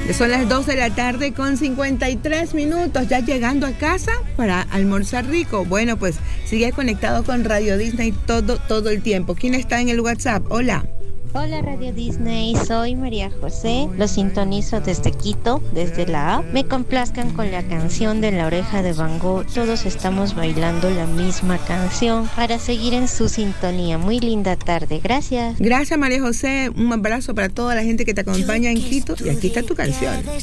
Son las 2 de la tarde con 53 minutos, ya llegando a casa para almorzar rico. Bueno, pues sigue conectado con Radio Disney todo el tiempo. ¿Quién está en el WhatsApp? Hola. Hola Radio Disney, soy María José, los sintonizo desde Quito, desde la app. Me complazcan con la canción de La Oreja de Van Gogh, todos estamos bailando la misma canción para seguir en su sintonía. Muy linda tarde, gracias. Gracias María José, un abrazo para toda la gente que te acompaña en Quito y aquí está tu canción.